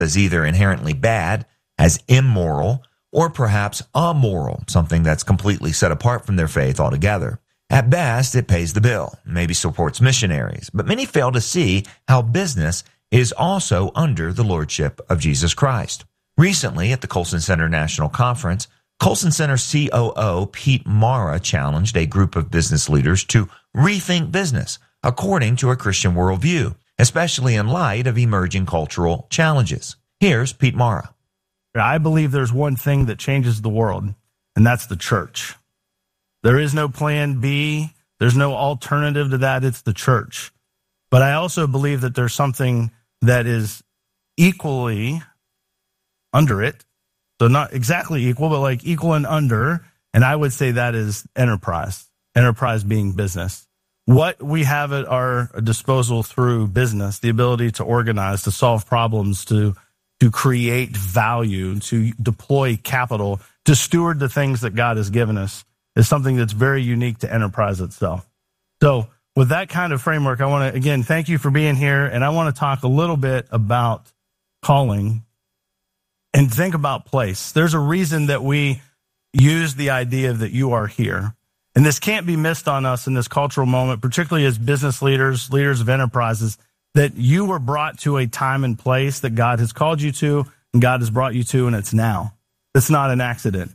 as either inherently bad, as immoral, or perhaps amoral, something that's completely set apart from their faith altogether. At best, it pays the bill, maybe supports missionaries, but many fail to see how business is also under the lordship of Jesus Christ. Recently, at the Colson Center National Conference, Colson Center COO Pete Mara challenged a group of business leaders to rethink business according to a Christian worldview, especially in light of emerging cultural challenges. Here's Pete Mara. I believe there's one thing that changes the world, and that's the church. There is no plan B. There's no alternative to that. It's the church. But I also believe that there's something that is equally under it. So not exactly equal, but like equal and under. And I would say that is enterprise. Enterprise being business. What we have at our disposal through business, the ability to organize, to solve problems, to create value, to deploy capital, to steward the things that God has given us, is something that's very unique to enterprise itself. So with that kind of framework, I want to, again, thank you for being here. And I want to talk a little bit about calling and think about place. There's a reason that we use the idea that you are here. And this can't be missed on us in this cultural moment, particularly as business leaders, leaders of enterprises, that you were brought to a time and place that God has called you to and God has brought you to, and it's now. It's not an accident.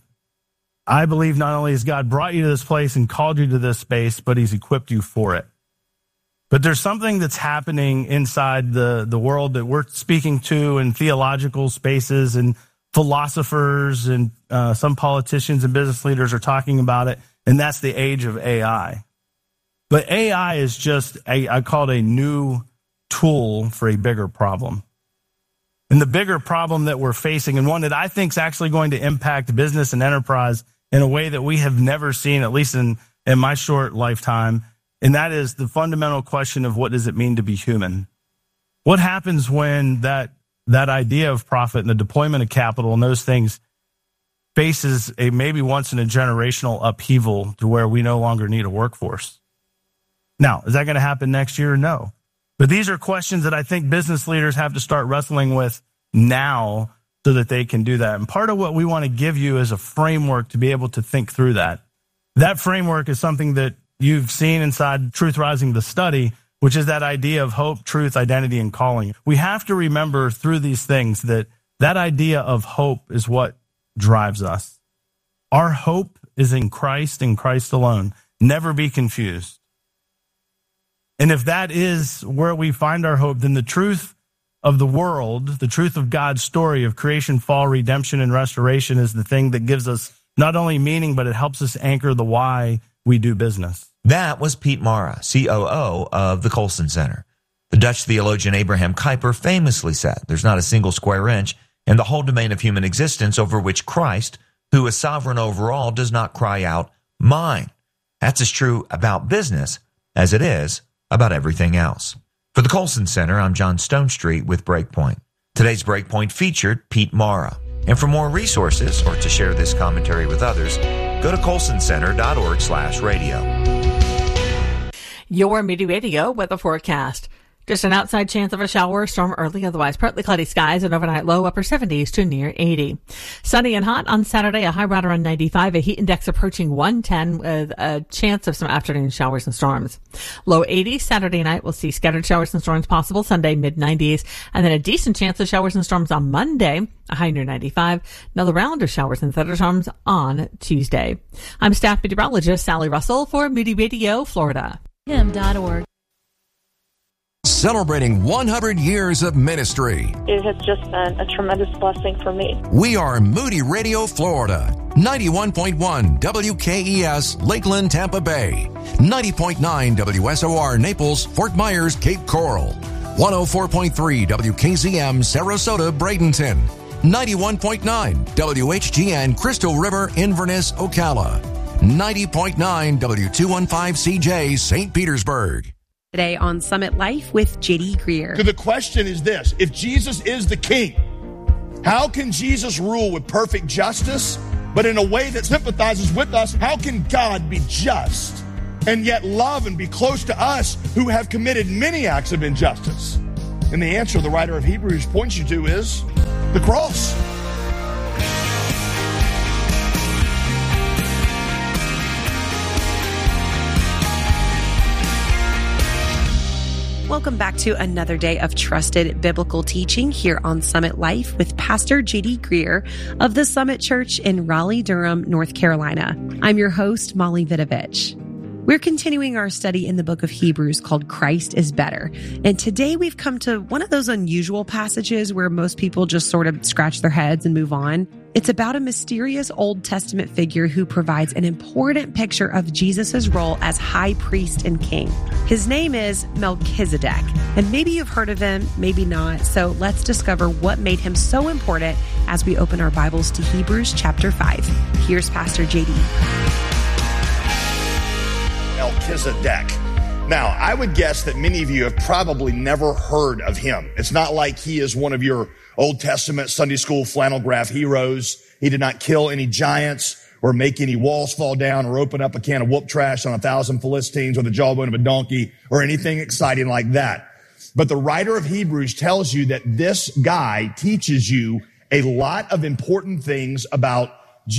I believe not only has God brought you to this place and called you to this space, but he's equipped you for it. But there's something that's happening inside the world that we're speaking to in theological spaces, and philosophers and some politicians and business leaders are talking about it, and that's the age of AI. But AI is just, I call it a new tool for a bigger problem. And the bigger problem that we're facing, and one that I think is actually going to impact business and enterprise in a way that we have never seen, at least in my short lifetime, and that is the fundamental question of what does it mean to be human? What happens when that idea of profit and the deployment of capital and those things faces a maybe once in a generational upheaval to where we no longer need a workforce? Now, is that going to happen next year? No. But these are questions that I think business leaders have to start wrestling with now so that they can do that. And part of what we want to give you is a framework to be able to think through that. That framework is something that you've seen inside Truth Rising, the study, which is that idea of hope, truth, identity, and calling. We have to remember through these things that idea of hope is what drives us. Our hope is in Christ and Christ alone. Never be confused. And if that is where we find our hope, then the truth of the world, the truth of God's story of creation, fall, redemption, and restoration is the thing that gives us not only meaning, but it helps us anchor the why we do business. That was Pete Mara, COO of the Colson Center. The Dutch theologian Abraham Kuyper famously said, "There's not a single square inch in the whole domain of human existence over which Christ, who is sovereign over all, does not cry out, 'Mine.'" That's as true about business as it is about everything else. For the Colson Center, I'm John Stonestreet with Breakpoint. Today's Breakpoint featured Pete Mara. And for more resources or to share this commentary with others, go to colsoncenter.org/radio. Your Moody Radio weather forecast. Just an outside chance of a shower or storm early, otherwise partly cloudy skies, and overnight low upper 70s to near 80. Sunny and hot on Saturday, a high right around 95, a heat index approaching 110 with a chance of some afternoon showers and storms. Low 80s Saturday night, we'll see scattered showers and storms possible. Sunday, mid-90s, and then a decent chance of showers and storms on Monday, a high near 95. Another round of showers and thunderstorms on Tuesday. I'm staff meteorologist Sally Russell for Moody Radio, Florida. him.org. Celebrating 100 years of ministry. It has just been a tremendous blessing for me. We are Moody Radio, Florida. 91.1 WKES, Lakeland, Tampa Bay. 90.9 WSOR, Naples, Fort Myers, Cape Coral. 104.3 WKZM, Sarasota, Bradenton. 91.9 WHGN, Crystal River, Inverness, Ocala. 90.9 W215CJ, St. Petersburg. Today on Summit Life with J.D. Greer. So the question is this: if Jesus is the king, how can Jesus rule with perfect justice, but in a way that sympathizes with us? How can God be just and yet love and be close to us who have committed many acts of injustice? And the answer the writer of Hebrews points you to is the cross. Welcome back to another day of trusted biblical teaching here on Summit Life with Pastor J.D. Greer of the Summit Church in Raleigh-Durham, North Carolina. I'm your host, Molly Vidovich. We're continuing our study in the book of Hebrews called Christ is Better. And today we've come to one of those unusual passages where most people just sort of scratch their heads and move on. It's about a mysterious Old Testament figure who provides an important picture of Jesus' role as high priest and king. His name is Melchizedek, and maybe you've heard of him, maybe not. So let's discover what made him so important as we open our Bibles to Hebrews chapter 5. Here's Pastor J.D. Melchizedek. Now, I would guess that many of you have probably never heard of him. It's not like he is one of your Old Testament Sunday school flannel graph heroes. He did not kill any giants or make any walls fall down or open up a can of whoop trash on 1,000 Philistines with the jawbone of a donkey or anything exciting like that. But the writer of Hebrews tells you that this guy teaches you a lot of important things about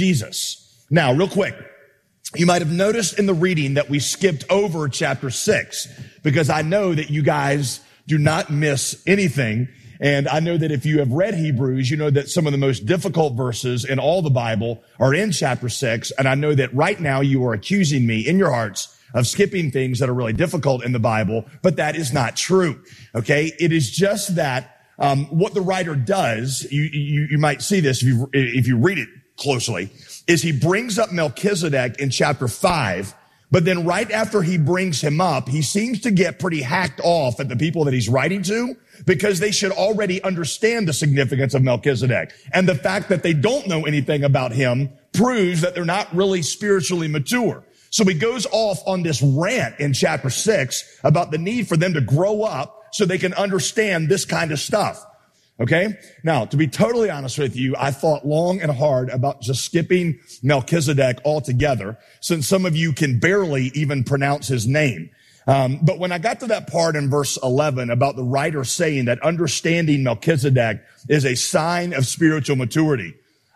Jesus. Now, real quick, you might have noticed in the reading that we skipped over chapter 6 because I know that you guys do not miss anything. And I know that if you have read Hebrews, you know that some of the most difficult verses in all the Bible are in chapter 6. And I know that right now you are accusing me in your hearts of skipping things that are really difficult in the Bible, but that is not true. Okay. It is just that, what the writer does, you might see this if you read it closely, is he brings up Melchizedek in chapter 5, but then right after he brings him up, he seems to get pretty hacked off at the people that he's writing to because they should already understand the significance of Melchizedek. And the fact that they don't know anything about him proves that they're not really spiritually mature. So he goes off on this rant in chapter 6 about the need for them to grow up so they can understand this kind of stuff. Okay. Now, to be totally honest with you, I thought long and hard about just skipping Melchizedek altogether, since some of you can barely even pronounce his name. But when I got to that part in verse 11 about the writer saying that understanding Melchizedek is a sign of spiritual maturity,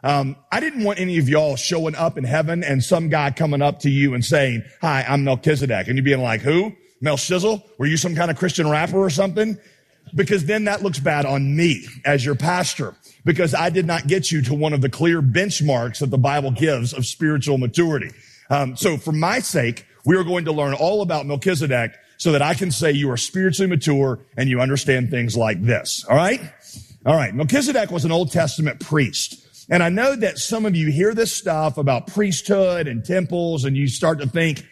I didn't want any of y'all showing up in heaven and some guy coming up to you and saying, "Hi, I'm Melchizedek." And you being like, "Who? Mel Shizzle? Were you some kind of Christian rapper or something?" Because then that looks bad on me as your pastor, because I did not get you to one of the clear benchmarks that the Bible gives of spiritual maturity. So for my sake, we are going to learn all about Melchizedek so that I can say you are spiritually mature and you understand things like this. All right. All right. Melchizedek was an Old Testament priest. And I know that some of you hear this stuff about priesthood and temples and you start to think,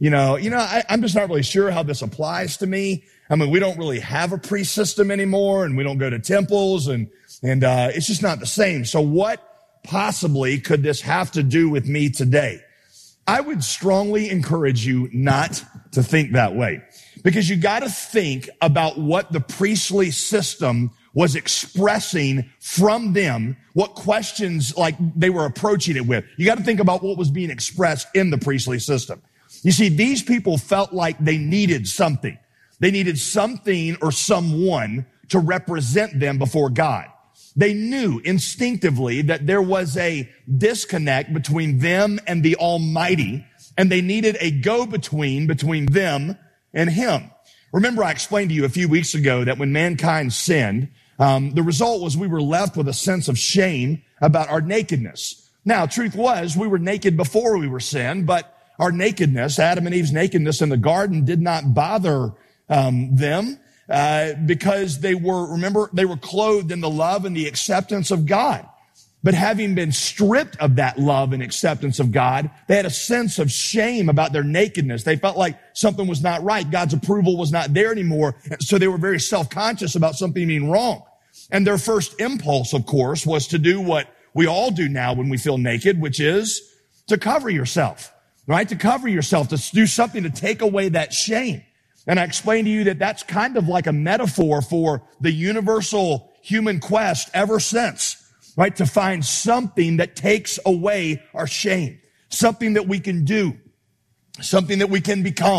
I'm just not really sure how this applies to me. I mean, we don't really have a priest system anymore and we don't go to temples and it's just not the same. So what possibly could this have to do with me today? I would strongly encourage you not to think that way, because you got to think about what the priestly system was expressing from them, what questions like they were approaching it with. You got to think about what was being expressed in the priestly system. You see, these people felt like they needed something. They needed something or someone to represent them before God. They knew instinctively that there was a disconnect between them and the Almighty, and they needed a go-between between them and Him. Remember, I explained to you a few weeks ago that when mankind sinned, the result was we were left with a sense of shame about our nakedness. Now, truth was, we were naked before we were sinned, but our nakedness, Adam and Eve's nakedness in the garden, did not bother them because they were clothed in the love and the acceptance of God. But having been stripped of that love and acceptance of God, they had a sense of shame about their nakedness. They felt like something was not right. God's approval was not there anymore. So they were very self-conscious about something being wrong. And their first impulse, of course, was to do what we all do now when we feel naked, which is to cover yourself, right? To cover yourself, to do something to take away that shame. And I explained to you that that's kind of like a metaphor for the universal human quest ever since, right? To find something that takes away our shame, something that we can do, something that we can become,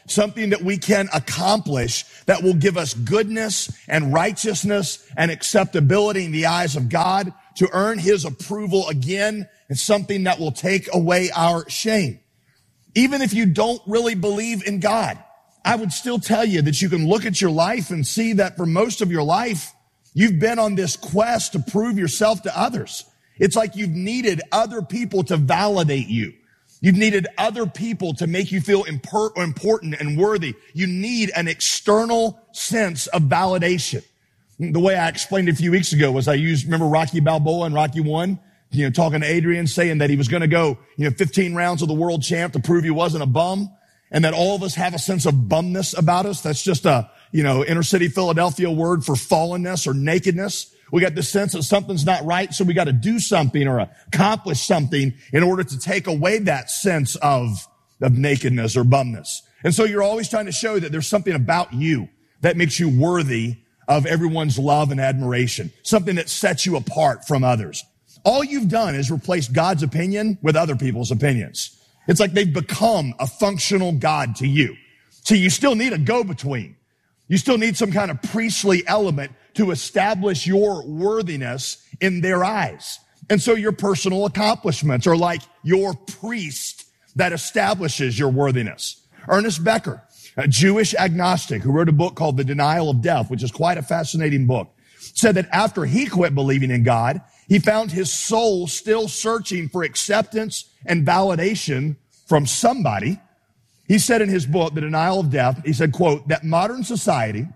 something that we can accomplish that will give us goodness and righteousness and acceptability in the eyes of God, to earn his approval again, and something that will take away our shame. Even if you don't really believe in God, I would still tell you that you can look at your life and see that for most of your life, you've been on this quest to prove yourself to others. It's like you've needed other people to validate you. You've needed other people to make you feel important and worthy. You need an external sense of validation. The way I explained it a few weeks ago was remember Rocky Balboa in Rocky 1? Talking to Adrian, saying that he was going to go, 15 rounds of the world champ to prove he wasn't a bum. And that all of us have a sense of bumness about us. That's just a, inner city Philadelphia word for fallenness or nakedness. We got this sense that something's not right, so we got to do something or accomplish something in order to take away that sense of nakedness or bumness. And so you're always trying to show that there's something about you that makes you worthy of everyone's love and admiration, something that sets you apart from others. All you've done is replace God's opinion with other people's opinions. It's like they've become a functional God to you. So you still need a go-between. You still need some kind of priestly element to establish your worthiness in their eyes. And so your personal accomplishments are like your priest that establishes your worthiness. Ernest Becker, a Jewish agnostic who wrote a book called The Denial of Death, which is quite a fascinating book, said that after he quit believing in God, he found his soul still searching for acceptance and validation from somebody. He said in his book, The Denial of Death, he said, quote, that modern society,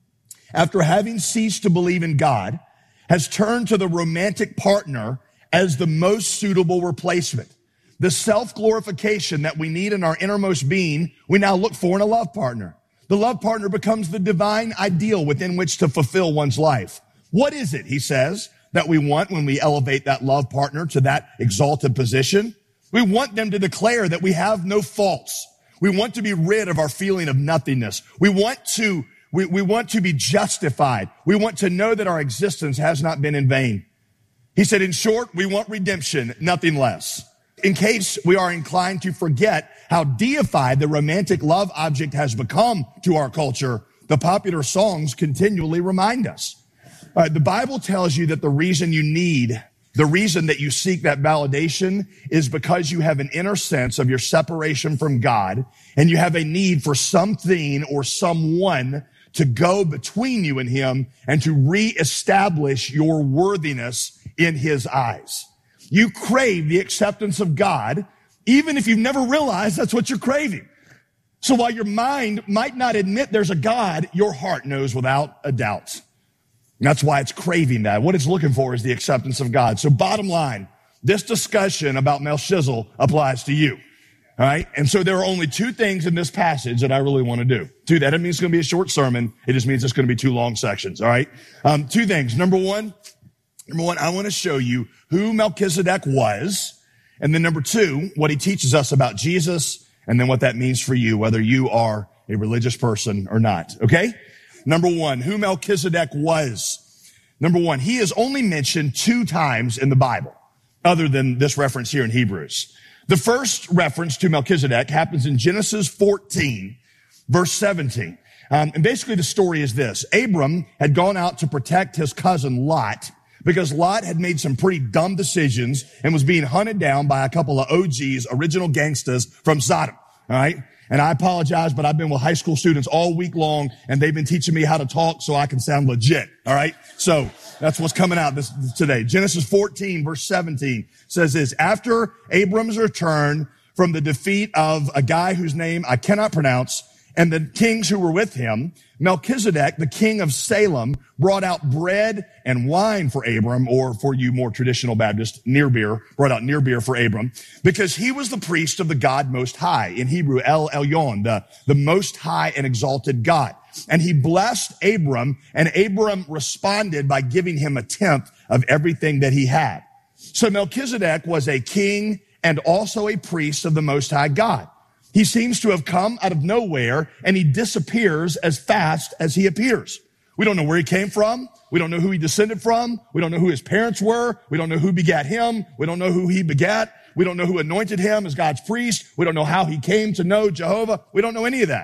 after having ceased to believe in God, has turned to the romantic partner as the most suitable replacement. The self-glorification that we need in our innermost being, we now look for in a love partner. The love partner becomes the divine ideal within which to fulfill one's life. What is it, he says, that we want when we elevate that love partner to that exalted position? We want them to declare that we have no faults. We want to be rid of our feeling of nothingness. We want to be justified. We want to know that our existence has not been in vain. He said, in short, we want redemption, nothing less. In case we are inclined to forget how deified the romantic love object has become to our culture, the popular songs continually remind us. The Bible tells you that the reason that you seek that validation is because you have an inner sense of your separation from God, and you have a need for something or someone to go between you and him and to reestablish your worthiness in his eyes. You crave the acceptance of God, even if you've never realized that's what you're craving. So while your mind might not admit there's a God, your heart knows without a doubt. And that's why it's craving that. What it's looking for is the acceptance of God. So bottom line, this discussion about Melchizedek applies to you. All right. And so there are only two things in this passage that I really want to do. That doesn't mean it's going to be a short sermon. It just means it's going to be two long sections. All right. Two things. Number one, I want to show you who Melchizedek was. And then number two, what he teaches us about Jesus. And then what that means for you, whether you are a religious person or not. Okay. Number one, who Melchizedek was. Number one, he is only mentioned 2 times in the Bible, other than this reference here in Hebrews. The first reference to Melchizedek happens in Genesis 14, verse 17. And basically the story is this. Abram had gone out to protect his cousin Lot because Lot had made some pretty dumb decisions and was being hunted down by a couple of OGs, original gangsters from Sodom. All right. And I apologize, but I've been with high school students all week long, and they've been teaching me how to talk so I can sound legit. All right. So that's what's coming out today. Genesis 14, verse 17 says this: after Abram's return from the defeat of a guy whose name I cannot pronounce and the kings who were with him, Melchizedek, the king of Salem, brought out bread and wine for Abram, or for you more traditional Baptists, near beer, brought out near beer for Abram, because he was the priest of the God Most High. In Hebrew, El Elyon, the Most High and exalted God. And he blessed Abram, and Abram responded by giving him 1/10 of everything that he had. So Melchizedek was a king and also a priest of the Most High God. He seems to have come out of nowhere, and he disappears as fast as he appears. We don't know where he came from. We don't know who he descended from. We don't know who his parents were. We don't know who begat him. We don't know who he begat. We don't know who anointed him as God's priest. We don't know how he came to know Jehovah. We don't know any of that.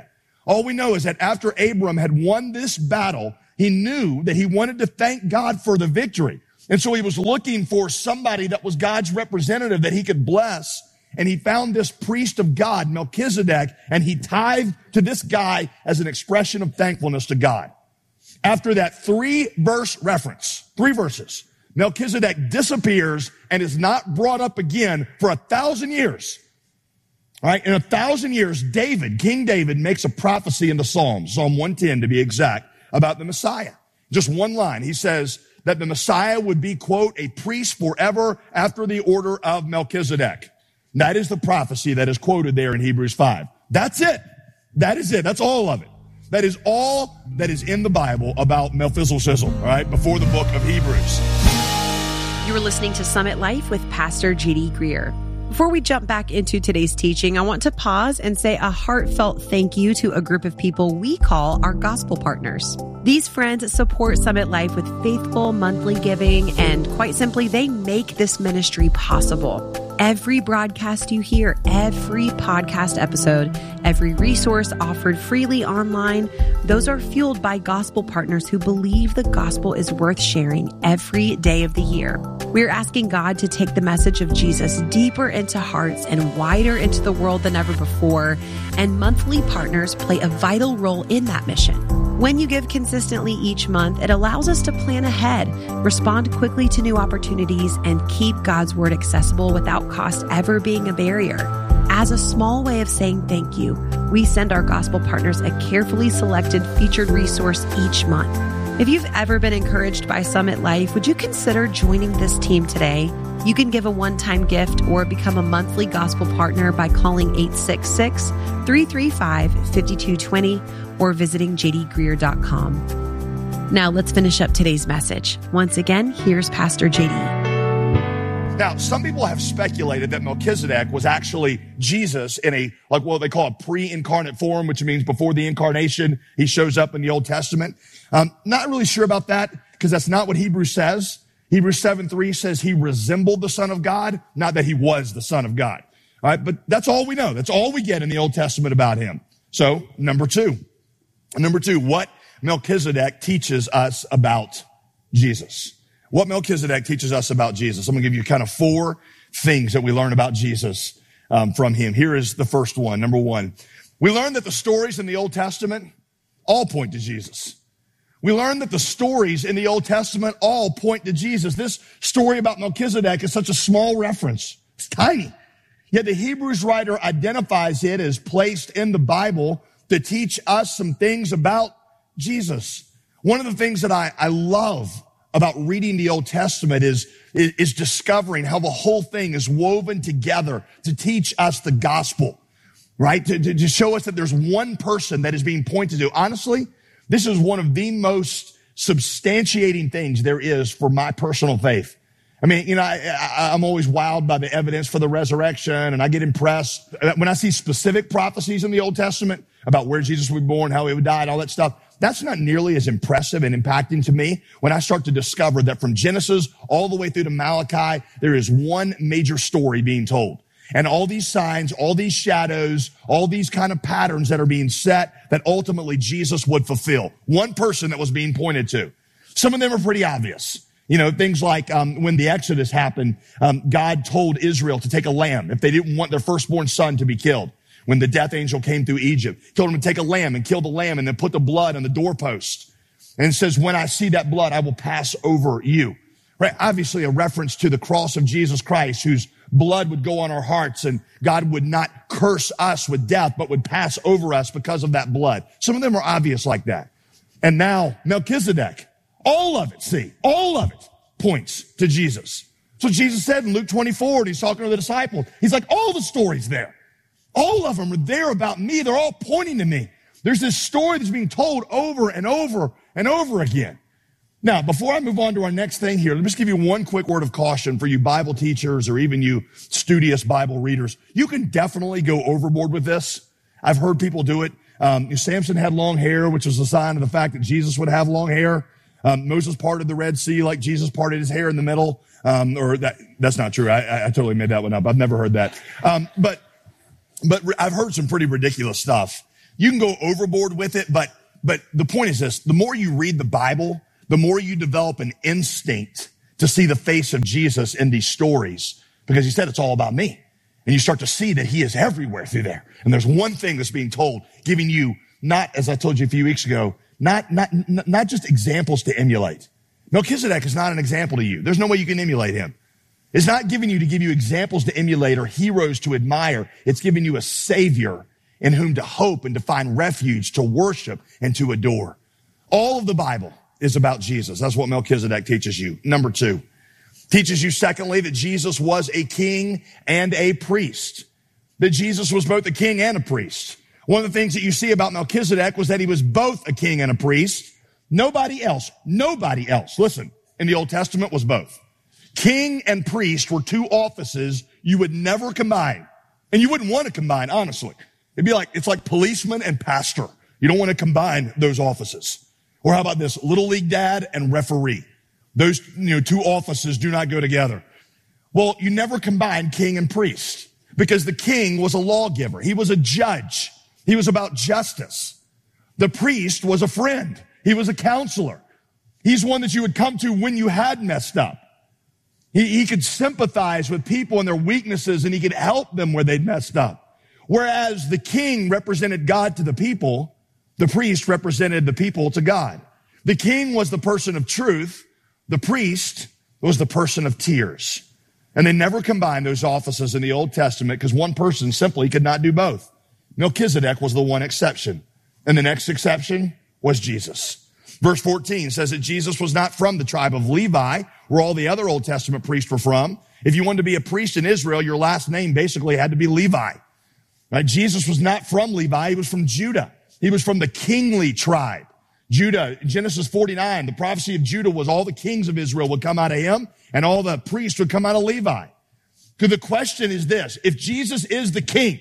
All we know is that after Abram had won this battle, he knew that he wanted to thank God for the victory. And so he was looking for somebody that was God's representative that he could bless. And he found this priest of God, Melchizedek, and he tithed to this guy as an expression of thankfulness to God. After that 3-verse reference, 3 verses, Melchizedek disappears and is not brought up again for 1,000 years. All right, in 1,000 years, King David makes a prophecy in the Psalms, Psalm 110 to be exact, about the Messiah. Just one line. He says that the Messiah would be, quote, a priest forever after the order of Melchizedek. That is the prophecy that is quoted there in Hebrews 5. That's it. That is it. That's all of it. That is all that is in the Bible about Melchizedek, all right, before the book of Hebrews. You are listening to Summit Life with Pastor J.D. Greer. Before we jump back into today's teaching, I want to pause and say a heartfelt thank you to a group of people we call our gospel partners. These friends support Summit Life with faithful monthly giving, and quite simply, they make this ministry possible. Every broadcast you hear, every podcast episode, every resource offered freely online, those are fueled by gospel partners who believe the gospel is worth sharing every day of the year. We're asking God to take the message of Jesus deeper into hearts and wider into the world than ever before, and monthly partners play a vital role in that mission. When you give consistently each month, it allows us to plan ahead, respond quickly to new opportunities, and keep God's word accessible without cost ever being a barrier. As a small way of saying thank you, we send our gospel partners a carefully selected featured resource each month. If you've ever been encouraged by Summit Life, would you consider joining this team today? You can give a one-time gift or become a monthly gospel partner by calling 866-335-5220 or visiting jdgreer.com. Now let's finish up today's message. Once again, here's Pastor JD. Now, some people have speculated that Melchizedek was actually Jesus in what they call a pre-incarnate form, which means before the incarnation, he shows up in the Old Testament. Not really sure about that because that's not what Hebrews says. Hebrews 7:3 says he resembled the Son of God, not that he was the Son of God. All right, but that's all we know. That's all we get in the Old Testament about him. So, number two, what Melchizedek teaches us about Jesus. What Melchizedek teaches us about Jesus. I'm going to give you kind of 4 things that we learn about Jesus from him. Here is the first one. Number 1, we learn that the stories in the Old Testament all point to Jesus. We learn that the stories in the Old Testament all point to Jesus. This story about Melchizedek is such a small reference. It's tiny. Yet the Hebrews writer identifies it as placed in the Bible to teach us some things about Jesus. One of the things that I love about reading the Old Testament is discovering how the whole thing is woven together to teach us the gospel, right? To show us that there's one person that is being pointed to. Honestly, this is one of the most substantiating things there is for my personal faith. I mean, I'm always wowed by the evidence for the resurrection, and I get impressed when I see specific prophecies in the Old Testament about where Jesus would be born, how he would die, and all that stuff. That's not nearly as impressive and impacting to me when I start to discover that from Genesis all the way through to Malachi, there is one major story being told. And all these signs, all these shadows, all these kind of patterns that are being set that ultimately Jesus would fulfill. One person that was being pointed to. Some of them are pretty obvious. Things like when the Exodus happened, God told Israel to take a lamb if they didn't want their firstborn son to be killed. When the death angel came through Egypt, told them to take a lamb and kill the lamb and then put the blood on the doorpost. And it says, when I see that blood, I will pass over you. Right? Obviously a reference to the cross of Jesus Christ, whose blood would go on our hearts and God would not curse us with death, but would pass over us because of that blood. Some of them are obvious like that. And now Melchizedek, all of it points to Jesus. So Jesus said in Luke 24, and he's talking to the disciples, he's like, all the stories there. All of them are there about me. They're all pointing to me. There's this story that's being told over and over and over again. Now, before I move on to our next thing here, let me just give you one quick word of caution for you Bible teachers or even you studious Bible readers. You can definitely go overboard with this. I've heard people do it. Samson had long hair, which was a sign of the fact that Jesus would have long hair. Moses parted the Red Sea like Jesus parted his hair in the middle. That's not true. I totally made that one up. I've never heard that. But I've heard some pretty ridiculous stuff You can go overboard with it, but the point is this: the more you read the Bible, the more you develop an instinct to see the face of Jesus in these stories, because he said it's all about me. And you start to see that he is everywhere through there. And there's one thing that's being told, giving you not, as I told you a few weeks ago, not just examples to emulate. Melchizedek is not an example to you. There's no way you can emulate him. It's not giving you to give you examples to emulate or heroes to admire. It's giving you a savior in whom to hope and to find refuge, to worship and to adore. All of the Bible is about Jesus. That's what Melchizedek teaches you. Number 2, teaches you, secondly, that Jesus was a king and a priest. That Jesus was both a king and a priest. One of the things that you see about Melchizedek was that he was both a king and a priest. Nobody else, listen, in the Old Testament was both. King and priest were 2 offices you would never combine. And you wouldn't want to combine, honestly. It's like policeman and pastor. You don't want to combine those offices. Or how about this? Little league dad and referee. Those, 2 offices do not go together. Well, you never combine king and priest because the king was a lawgiver. He was a judge. He was about justice. The priest was a friend. He was a counselor. He's one that you would come to when you had messed up. He could sympathize with people and their weaknesses, and he could help them where they'd messed up. Whereas the king represented God to the people, the priest represented the people to God. The king was the person of truth. The priest was the person of tears. And they never combined those offices in the Old Testament because one person simply could not do both. Melchizedek was the one exception. And the next exception was Jesus. Verse 14 says that Jesus was not from the tribe of Levi, where all the other Old Testament priests were from. If you wanted to be a priest in Israel, your last name basically had to be Levi. Right? Jesus was not from Levi. He was from Judah. He was from the kingly tribe. Judah, Genesis 49, the prophecy of Judah was all the kings of Israel would come out of him and all the priests would come out of Levi. So the question is this: if Jesus is the king,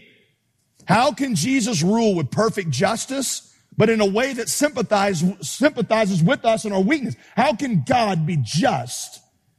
how can Jesus rule with perfect justice, but in a way that sympathizes with us and our weakness? How can God be just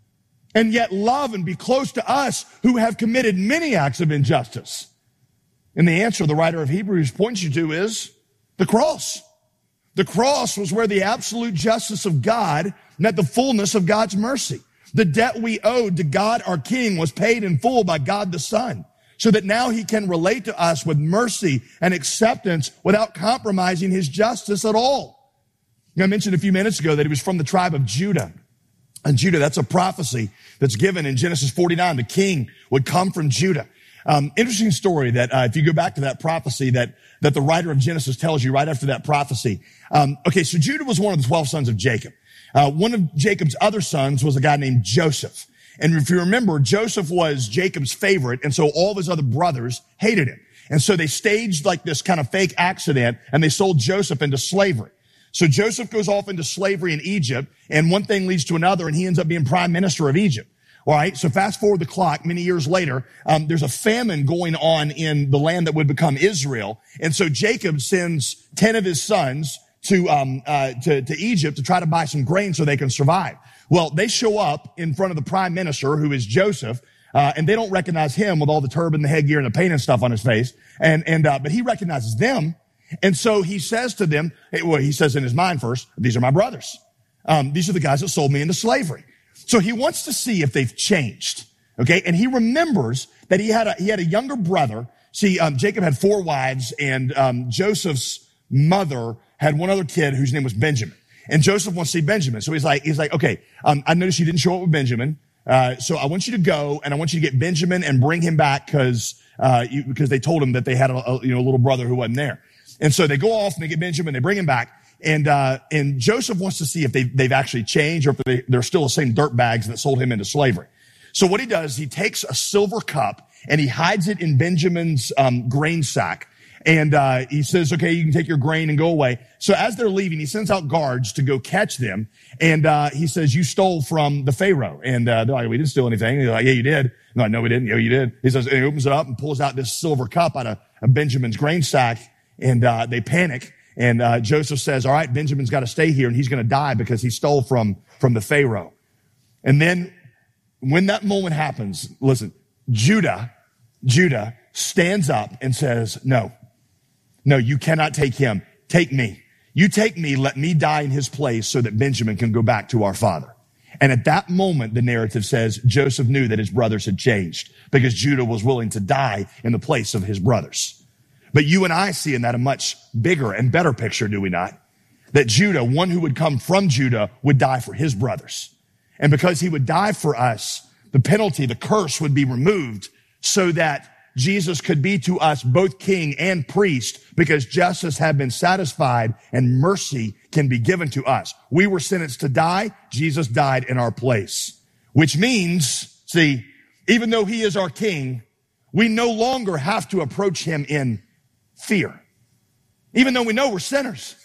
and yet love and be close to us who have committed many acts of injustice? And the answer the writer of Hebrews points you to is the cross. The cross was where the absolute justice of God met the fullness of God's mercy. The debt we owed to God, our King, was paid in full by God the Son, so that now he can relate to us with mercy and acceptance without compromising his justice at all. I mentioned a few minutes ago that he was from the tribe of Judah. And Judah, that's a prophecy that's given in Genesis 49. The king would come from Judah. Interesting story that if you go back to that prophecy that the writer of Genesis tells you right after that prophecy. So Judah was one of the 12 sons of Jacob. One of Jacob's other sons was a guy named Joseph. And if you remember, Joseph was Jacob's favorite, and so all of his other brothers hated him. And so they staged like this kind of fake accident, and they sold Joseph into slavery. So Joseph goes off into slavery in Egypt, and one thing leads to another, and he ends up being prime minister of Egypt. All right, so fast forward the clock, many years later, there's a famine going on in the land that would become Israel. And so Jacob sends 10 of his sons to Egypt to try to buy some grain so they can survive. Well, they show up in front of the prime minister, who is Joseph, and they don't recognize him with all the turban, the headgear, and the paint and stuff on his face. But he recognizes them. And so he says to them, he says in his mind first, these are my brothers. These are the guys that sold me into slavery. So he wants to see if they've changed. Okay. And he remembers that he had a younger brother. See, Jacob had 4 wives, and Joseph's mother had one other kid whose name was Benjamin. And Joseph wants to see Benjamin. So he's like, okay, I noticed you didn't show up with Benjamin. So I want you to go and I want you to get Benjamin and bring him back because they told him that they had a little brother who wasn't there. And so they go off and they get Benjamin, they bring him back. And Joseph wants to see if they've actually changed or if they're still the same dirtbags that sold him into slavery. So what he does, he takes a silver cup and he hides it in Benjamin's, grain sack. And he says, okay, you can take your grain and go away. So as they're leaving, he sends out guards to go catch them. And he says, you stole from the Pharaoh. And they're like, we didn't steal anything. And they're like, yeah, you did. No, we didn't. Yeah, you did. He says, and he opens it up and pulls out this silver cup out of Benjamin's grain sack. And they panic. And Joseph says, all right, Benjamin's got to stay here, and he's going to die because he stole from the Pharaoh. And then when that moment happens, listen, Judah stands up and says, no, No, you cannot take him. Take me. You take me, let me die in his place so that Benjamin can go back to our father. And at that moment, the narrative says Joseph knew that his brothers had changed because Judah was willing to die in the place of his brothers. But you and I see in that a much bigger and better picture, do we not? That Judah, one who would come from Judah, would die for his brothers. And because he would die for us, the penalty, the curse would be removed so that Jesus could be to us both king and priest because justice had been satisfied and mercy can be given to us. We were sentenced to die. Jesus died in our place, which means, see, even though he is our king, we no longer have to approach him in fear, even though we know we're sinners.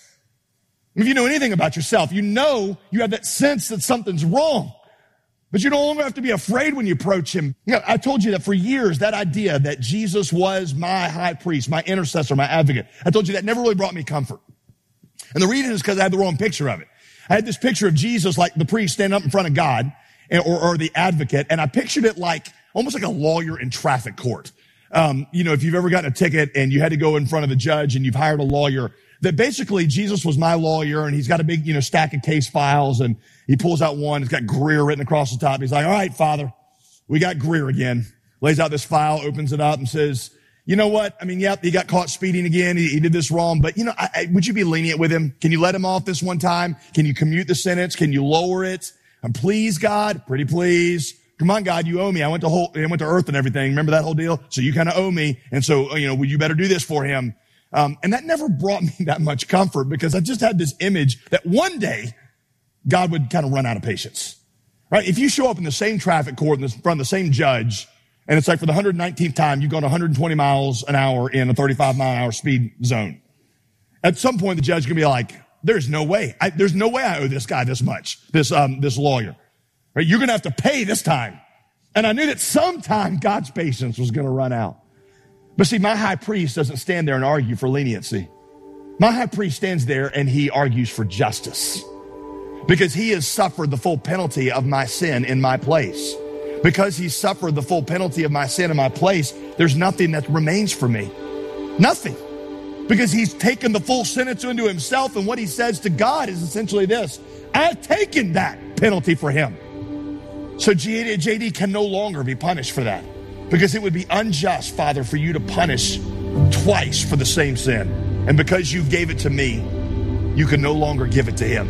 If you know anything about yourself, you know you have that sense that something's wrong. But you no longer have to be afraid when you approach him. You know, I told you that for years, that idea that Jesus was my high priest, my intercessor, my advocate, I told you that never really brought me comfort. And the reason is because I had the wrong picture of it. I had this picture of Jesus like the priest standing up in front of God or the advocate, and I pictured it like almost like a lawyer in traffic court. If you've ever gotten a ticket and you had to go in front of a judge and you've hired a lawyer, that basically Jesus was my lawyer and he's got a big, stack of case files and he pulls out one. It's got Greer written across the top. He's like, all right, Father, we got Greer again. Lays out this file, opens it up and says, you know what? I mean, yep, he got caught speeding again. He did this wrong, but would you be lenient with him? Can you let him off this one time? Can you commute the sentence? Can you lower it? And please, God, pretty please. Come on, God, you owe me. I went to earth and everything. Remember that whole deal? So you kind of owe me. And so, well, you better do this for him. And that never brought me that much comfort because I just had this image that one day God would kind of run out of patience, right? If you show up in the same traffic court in front of the same judge and it's like for the 119th time, you've gone 120 miles an hour in a 35 mile an hour speed zone. At some point, the judge is going to be like, there's no way I owe this guy this much, this lawyer, right? You're going to have to pay this time. And I knew that sometime God's patience was going to run out. But see, my high priest doesn't stand there and argue for leniency. My high priest stands there and he argues for justice because he has suffered the full penalty of my sin in my place. Because he suffered the full penalty of my sin in my place, there's nothing that remains for me. Nothing. Because he's taken the full sentence into himself, and what he says to God is essentially this: I've taken that penalty for him. So JD can no longer be punished for that. Because it would be unjust, Father, for you to punish twice for the same sin. And because you gave it to me, you can no longer give it to him.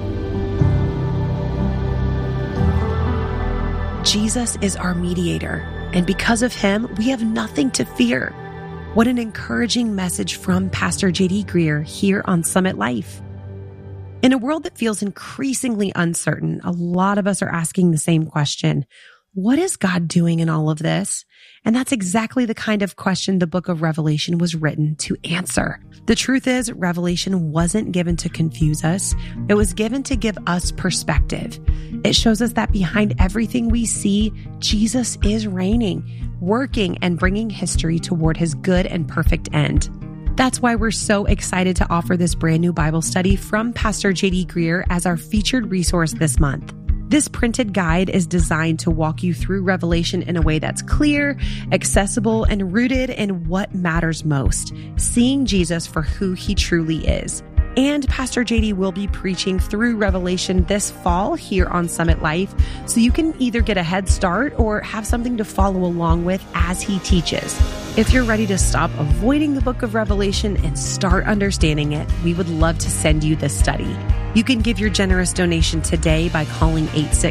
Jesus is our mediator, and because of him, we have nothing to fear. What an encouraging message from Pastor J.D. Greer here on Summit Life. In a world that feels increasingly uncertain, a lot of us are asking the same question: what is God doing in all of this? And that's exactly the kind of question the book of Revelation was written to answer. The truth is, Revelation wasn't given to confuse us. It was given to give us perspective. It shows us that behind everything we see, Jesus is reigning, working, and bringing history toward his good and perfect end. That's why we're so excited to offer this brand new Bible study from Pastor J.D. Greer as our featured resource this month. This printed guide is designed to walk you through Revelation in a way that's clear, accessible, and rooted in what matters most, seeing Jesus for who he truly is. And Pastor JD will be preaching through Revelation this fall here on Summit Life, so you can either get a head start or have something to follow along with as he teaches. If you're ready to stop avoiding the book of Revelation and start understanding it, we would love to send you this study. You can give your generous donation today by calling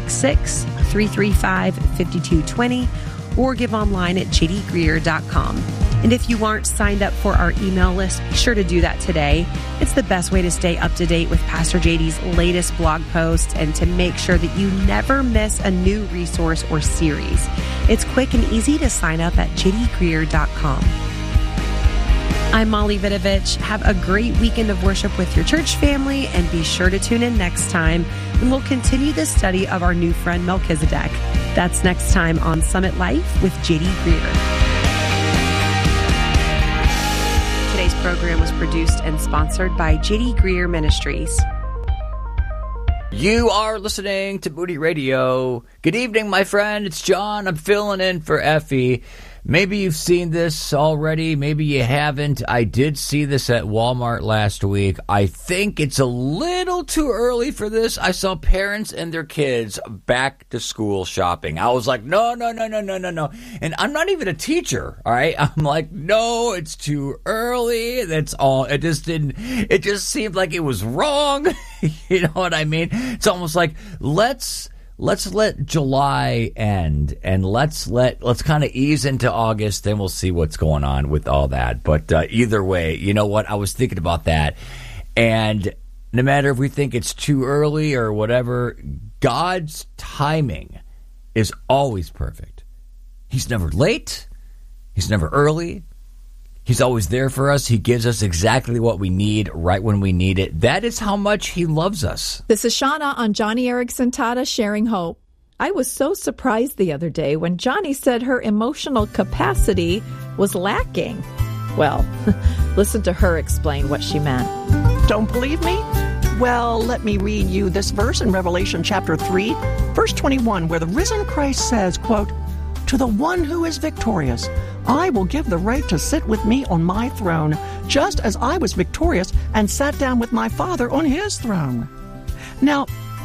866-335-5220 or give online at jdgreer.com. And if you aren't signed up for our email list, be sure to do that today. It's the best way to stay up to date with Pastor JD's latest blog posts and to make sure that you never miss a new resource or series. It's quick and easy to sign up at jdgreer.com. I'm Molly Vidovich. Have a great weekend of worship with your church family, and be sure to tune in next time, and we'll continue the study of our new friend Melchizedek. That's next time on Summit Life with J.D. Greer. Today's program was produced and sponsored by J.D. Greer Ministries. You are listening to Moody Radio. Good evening, my friend. It's John. I'm filling in for Effie. Maybe you've seen this already. Maybe you haven't. I did see this at Walmart last week. I think it's a little too early for this. I saw parents and their kids back to school shopping. I was like, no. And I'm not even a teacher, all right? I'm like, no, it's too early. That's all. It just seemed like it was wrong. You know what I mean? It's almost like, let's let July end and let's kind of ease into August, then we'll see what's going on with all that. But either way, you know what? I was thinking about that. And no matter if we think it's too early or whatever, God's timing is always perfect. He's never late. He's never early. He's always there for us. He gives us exactly what we need right when we need it. That is how much he loves us. This is Shauna on Johnny Erickson Tata Sharing Hope. I was so surprised the other day when Johnny said her emotional capacity was lacking. Well, listen to her explain what she meant. Don't believe me? Well, let me read you this verse in Revelation chapter 3, verse 21, where the risen Christ says, quote, "To the one who is victorious, I will give the right to sit with me on my throne, just as I was victorious and sat down with my Father on his throne." Now,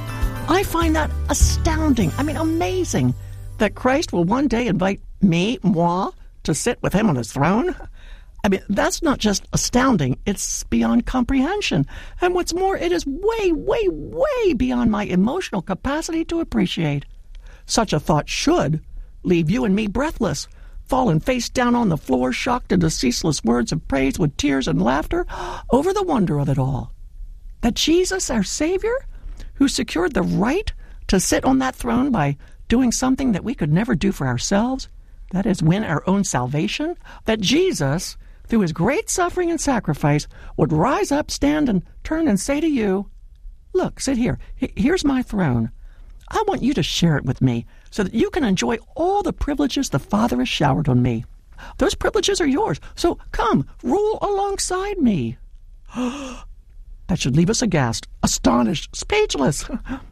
I find that astounding. I mean, amazing that Christ will one day invite moi, to sit with him on his throne. I mean, that's not just astounding. It's beyond comprehension. And what's more, it is way, way, way beyond my emotional capacity to appreciate. Such a thought should leave you and me breathless, fallen face down on the floor, shocked into ceaseless words of praise with tears and laughter over the wonder of it all. That Jesus, our Savior, who secured the right to sit on that throne by doing something that we could never do for ourselves, that is, win our own salvation, that Jesus, through his great suffering and sacrifice, would rise up, stand, and turn and say to you, "Look, sit here. Here's my throne. I want you to share it with me so that you can enjoy all the privileges the Father has showered on me. Those privileges are yours, so come, rule alongside me." That should leave us aghast, astonished, speechless.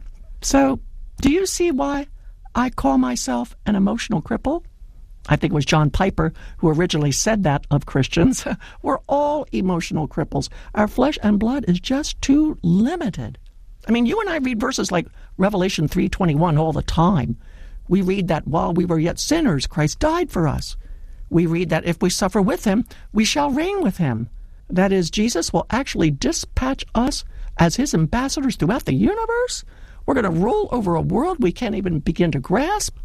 So, do you see why I call myself an emotional cripple? I think it was John Piper who originally said that of Christians. We're all emotional cripples. Our flesh and blood is just too limited. I mean, you and I read verses like Revelation 3:21 all the time. We read that while we were yet sinners, Christ died for us. We read that if we suffer with him, we shall reign with him. That is, Jesus will actually dispatch us as his ambassadors throughout the universe. We're going to rule over a world we can't even begin to grasp.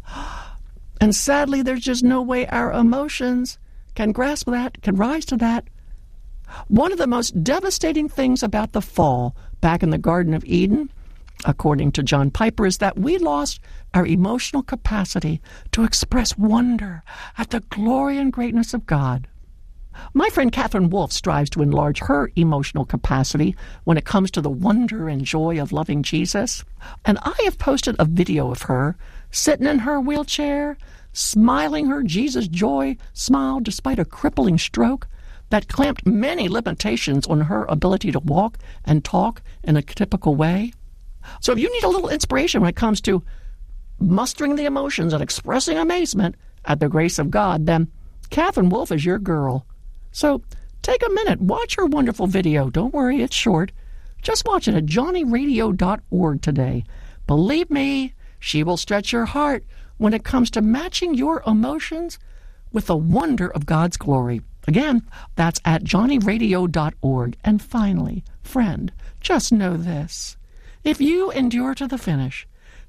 And sadly, there's just no way our emotions can grasp that, can rise to that. One of the most devastating things about the fall back in the Garden of Eden, according to John Piper, is that we lost our emotional capacity to express wonder at the glory and greatness of God. My friend Catherine Wolfe strives to enlarge her emotional capacity when it comes to the wonder and joy of loving Jesus. And I have posted a video of her sitting in her wheelchair, smiling her Jesus joy smile despite a crippling stroke that clamped many limitations on her ability to walk and talk in a typical way. So if you need a little inspiration when it comes to mustering the emotions and expressing amazement at the grace of God, then Catherine Wolfe is your girl. So take a minute, watch her wonderful video. Don't worry, it's short. Just watch it at johnnyradio.org today. Believe me, she will stretch your heart when it comes to matching your emotions with the wonder of God's glory. Again, that's at johnnyradio.org. And finally, friend, just know this. If you endure to the finish,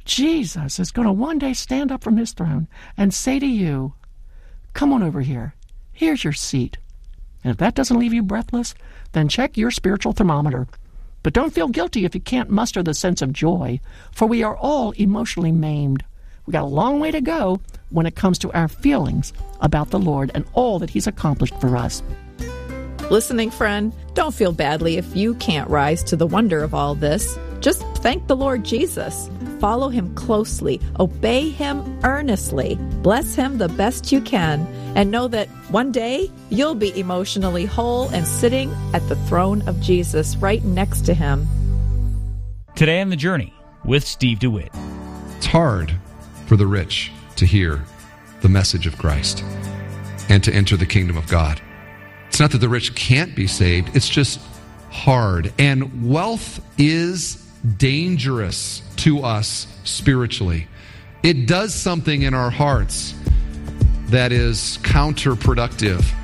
Jesus is going to one day stand up from his throne and say to you, "Come on over here. Here's your seat." And if that doesn't leave you breathless, then check your spiritual thermometer. But don't feel guilty if you can't muster the sense of joy, for we are all emotionally maimed. We got a long way to go when it comes to our feelings about the Lord and all that he's accomplished for us. Listening friend, don't feel badly if you can't rise to the wonder of all this. Just thank the Lord Jesus. Follow him closely. Obey him earnestly. Bless him the best you can. And know that one day you'll be emotionally whole and sitting at the throne of Jesus right next to him. Today on The Journey with Steve DeWitt. It's hard for the rich to hear the message of Christ and to enter the kingdom of God. It's not that the rich can't be saved, it's just hard. And wealth is dangerous to us spiritually. It does something in our hearts that is counterproductive.